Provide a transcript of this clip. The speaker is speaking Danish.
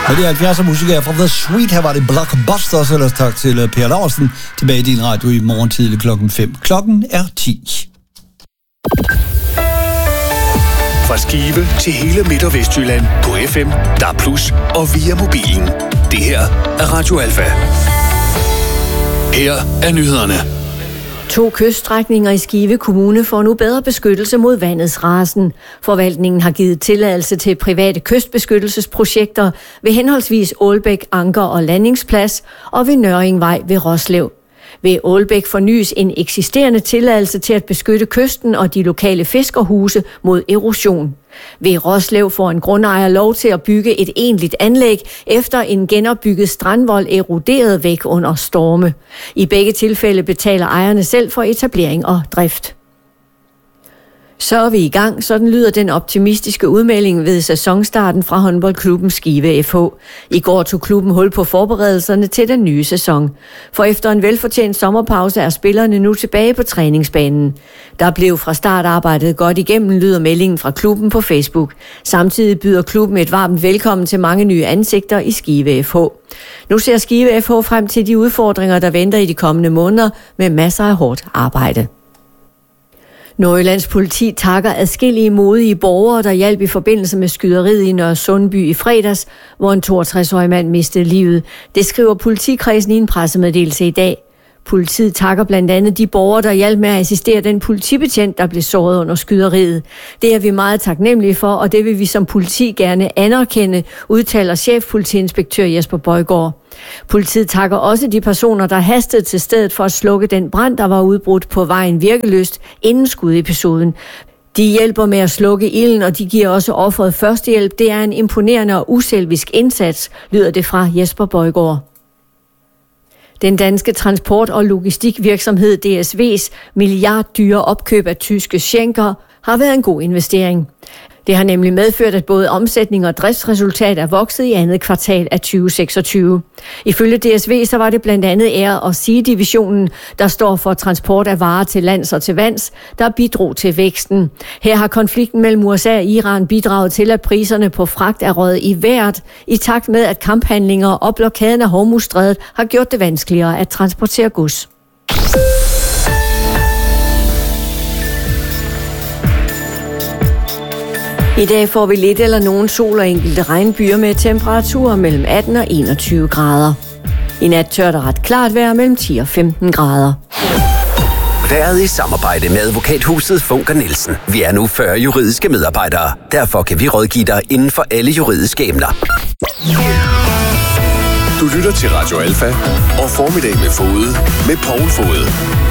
Og det er 70'er musik fra The Sweet. Her var det Blockbusters, eller tak til Per Larsen. Tilbage i din radio i morgen tidlig klokken 5. Klokken er 10. Fra Skive til hele Midt- og Vestjylland på FM, DAB+ og via mobilen. Det her er Radio Alfa. Her er nyhederne. 2 kyststrækninger i Skive Kommune får nu bedre beskyttelse mod vandets rasen. Forvaltningen har givet tilladelse til private kystbeskyttelsesprojekter ved henholdsvis Ålbæk, Anker og Landingsplads og ved Nøringvej ved Roslev. Ved Ålbæk fornyes en eksisterende tilladelse til at beskytte kysten og de lokale fiskerhuse mod erosion. Ved Roslev får en grundejer lov til at bygge et egentligt anlæg, efter en genopbygget strandvold eroderede væk under storme. I begge tilfælde betaler ejerne selv for etablering og drift. Så er vi i gang, sådan lyder den optimistiske udmelding ved sæsonstarten fra håndboldklubben Skive FH. I går tog klubben hul på forberedelserne til den nye sæson. For efter en velfortjent sommerpause er spillerne nu tilbage på træningsbanen. Der blev fra start arbejdet godt igennem, lyder meldingen fra klubben på Facebook. Samtidig byder klubben et varmt velkommen til mange nye ansigter i Skive FH. Nu ser Skive FH frem til de udfordringer, der venter i de kommende måneder med masser af hårdt arbejde. Nordjyllands politi takker adskillige modige borgere, der hjalp i forbindelse med skyderiet i Nørresundby i fredags, hvor en 62-årig mand mistede livet. Det skriver politikredsen i en pressemeddelelse i dag. Politiet takker blandt andet de borgere, der hjalp med at assistere den politibetjent, der blev såret under skyderiet. Det er vi meget taknemmelige for, og det vil vi som politi gerne anerkende, udtaler chefpolitiinspektør Jesper Bøjgaard. Politiet takker også de personer, der hastede til stedet for at slukke den brand, der var udbrudt på vejen Virkeløst inden skudepisoden. De hjælper med at slukke ilden, og de giver også offeret førstehjælp. Det er en imponerende og uselvisk indsats, lyder det fra Jesper Bøjgaard. Den danske transport- og logistikvirksomhed DSV's milliarddyre opkøb af tyske Schenker har været en god investering. Det har nemlig medført, at både omsætning og driftsresultat er vokset i andet kvartal af 2026. Ifølge DSV så var det blandt andet Air- og Sea-divisionen, der står for transport af varer til lands og til vands, der bidrog til væksten. Her har konflikten mellem USA og Iran bidraget til, at priserne på fragt er røget i vejret, i takt med, at kamphandlinger og blokaden af Hormuzstrædet har gjort det vanskeligere at transportere gods. I dag får vi lidt eller nogen sol og enkelte regnbyer med temperaturer mellem 18 og 21 grader. I nat tør der ret klart vejr mellem 10 og 15 grader. Været i samarbejde med advokathuset Funker Nielsen. Vi er nu 40 juridiske medarbejdere. Derfor kan vi rådgive dig inden for alle juridiske emner. Du lytter til Radio Alfa og Formiddag med Fode med Poul Fode.